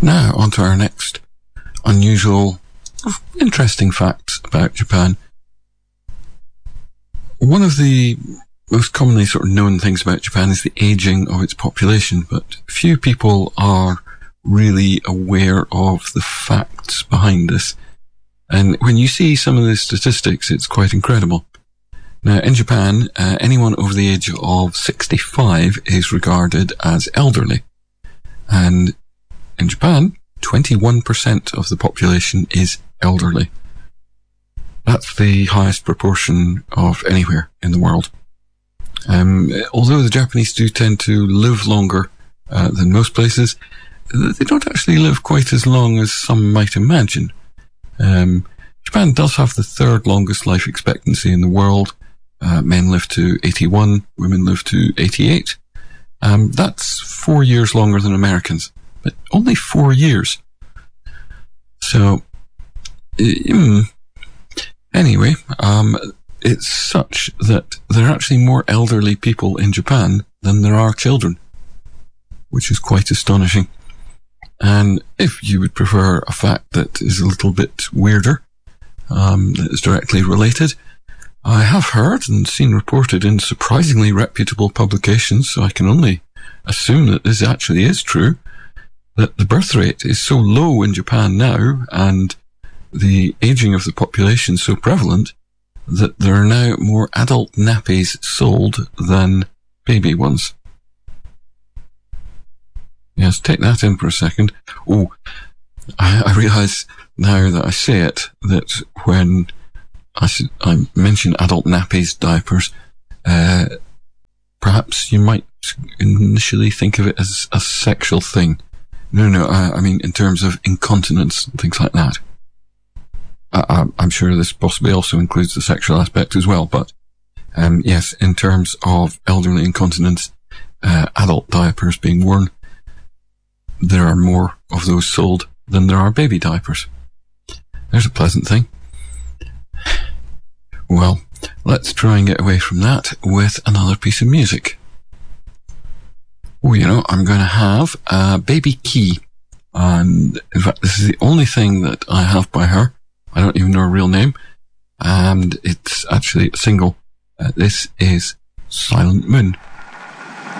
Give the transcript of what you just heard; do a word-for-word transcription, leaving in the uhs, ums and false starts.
Now, on to our next unusual, interesting facts about Japan. One of the most commonly sort of known things about Japan is the aging of its population, but few people are really aware of the facts behind this. And when you see some of the statistics, it's quite incredible. Now, in Japan, uh, anyone over the age of sixty-five is regarded as elderly. And in Japan, twenty-one percent of the population is elderly. That's the highest proportion of anywhere in the world. Um, although the Japanese do tend to live longer uh, than most places, they don't actually live quite as long as some might imagine. Um, Japan does have the third longest life expectancy in the world. Uh, men live to eighty-one, women live to eighty-eight. Um, that's four years longer than Americans, but only four years. So, um, anyway, um, it's such that there are actually more elderly people in Japan than there are children, which is quite astonishing. And if you would prefer a fact that is a little bit weirder, um, that is directly related, I have heard and seen reported in surprisingly reputable publications, so I can only assume that this actually is true, that the birth rate is so low in Japan now, and the aging of the population so prevalent, that there are now more adult nappies sold than baby ones. Yes, take that in for a second. Oh, I, I realise now that I say it, that when I, I mention adult nappies, diapers, uh, perhaps you might initially think of it as a sexual thing. No, no, I, I mean in terms of incontinence and things like that. I, I'm sure this possibly also includes the sexual aspect as well, but um, yes, in terms of elderly incontinence, uh, adult diapers being worn, there are more of those sold than there are baby diapers. There's a pleasant thing. Well, let's try and get away from that with another piece of music. Oh, you know, I'm going to have uh, Baby Key. And in fact, this is the only thing that I have by her. I don't even know her real name. And it's actually a single. Uh, this is Silent Moon.